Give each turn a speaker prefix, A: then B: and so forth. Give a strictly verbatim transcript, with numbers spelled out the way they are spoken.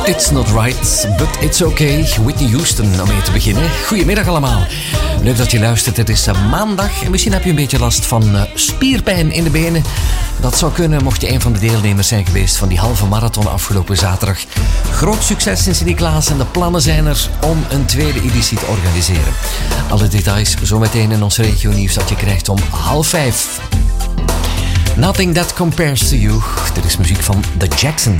A: It's not right, but it's okay. Whitney Houston om mee te beginnen. Goedemiddag allemaal. Leuk dat je luistert. Het is maandag en misschien heb je een beetje last van uh, spierpijn in de benen. Dat zou kunnen mocht je een van de deelnemers zijn geweest van die halve marathon afgelopen zaterdag. Groot succes in Sint-Niklaas en de plannen zijn er om een tweede editie te organiseren. Alle details zometeen in ons regionieuws dat je krijgt om half vijf. Nothing That Compares To You. Dit is muziek van The Jacksons.